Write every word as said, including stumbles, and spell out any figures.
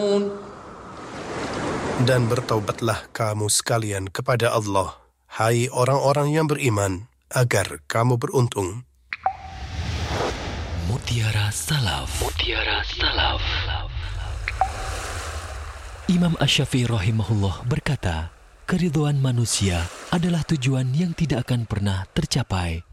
Dan bertaubatlah kamu sekalian kepada Allah, hai orang-orang yang beriman, agar kamu beruntung. Mutiara Salaf. Mutiara Salaf. Imam Asy-Syafi'i rahimahullah berkata, keridhaan manusia adalah tujuan yang tidak akan pernah tercapai